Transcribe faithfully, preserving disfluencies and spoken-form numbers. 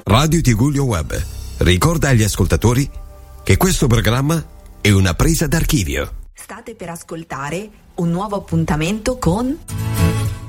Radio Tigullio Web ricorda agli ascoltatori che questo programma è una presa d'archivio. State per ascoltare un nuovo appuntamento con